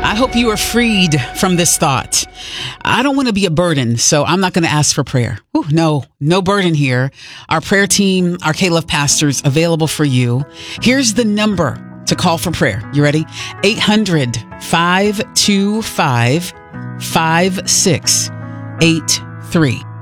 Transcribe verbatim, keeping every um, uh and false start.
I hope you are freed from this thought. I don't want to be a burden, so I'm not going to ask for prayer. Ooh, no, no burden here. Our prayer team, our K-Love pastors, available for you. Here's the number to call for prayer. You ready? eight hundred, five two five, five six eight three.